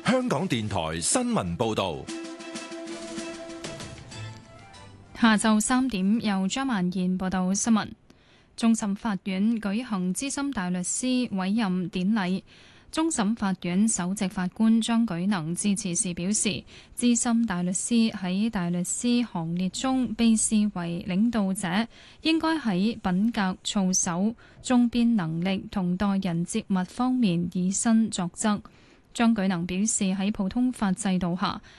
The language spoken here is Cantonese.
香港電台新聞報道。 下晝3點，由張曼燕報道新聞。終審法院舉行資深大律師委任典禮。終審法院首席法官張舉能致辭時表示，資深大律師喺大律師行列中被視為領導者，應該喺品格操守、終辯能力同待人接物方面以身作則。張舉能表示，喺普通法制度下，